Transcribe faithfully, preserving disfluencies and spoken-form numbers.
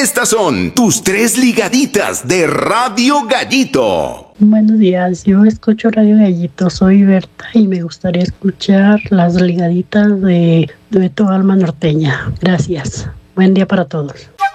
Estas son tus tres ligaditas de Radio Gallito. Buenos días, yo escucho Radio Gallito, soy Berta y me gustaría escuchar las ligaditas de Dueto Alma Norteña. Gracias. Buen día para todos.